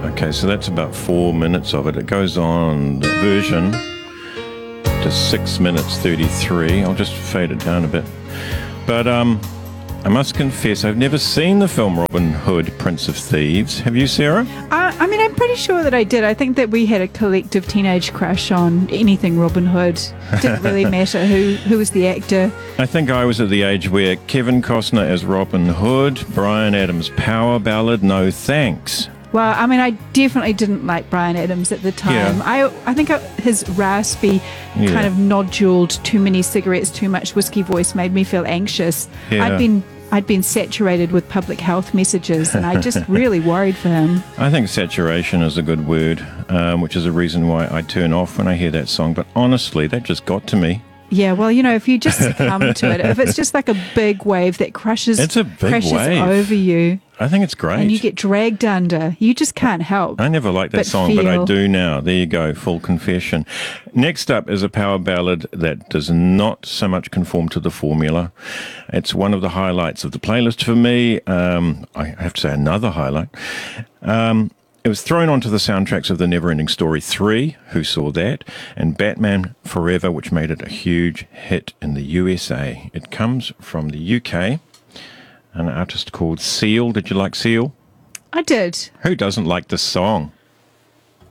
Okay, so that's about 4 minutes of it. It goes on the version to 6 minutes 33. I'll just fade it down a bit. But I must confess, I've never seen the film Robin Hood, Prince of Thieves. Have you, Sarah? I mean, I'm pretty sure that I did. I think that we had a collective teenage crush on anything Robin Hood. Didn't really matter who was the actor. I think I was at the age where Kevin Costner as Robin Hood, Bryan Adams' power ballad, No Thanks. Well, I mean, I definitely didn't like Bryan Adams at the time. Yeah. I think his raspy, kind of noduled, too many cigarettes, too much whiskey voice made me feel anxious. Yeah. I'd been saturated with public health messages, and I just really worried for him. I think saturation is a good word, which is a reason why I turn off when I hear that song. But honestly, that just got to me. Yeah, well, if you just succumb to it, if it's just like a big wave that crashes wave over you, I think it's great. and you get dragged under, you just can't help. I never liked that song, but I do now. There you go, full confession. Next up is a power ballad that does not so much conform to the formula. It's one of the highlights of the playlist for me. I have to say another highlight. It was thrown onto the soundtracks of The Neverending Story 3, who saw that, and Batman Forever, which made it a huge hit in the USA. It comes from the UK, an artist called Seal. Did you like Seal? I did. Who doesn't like this song?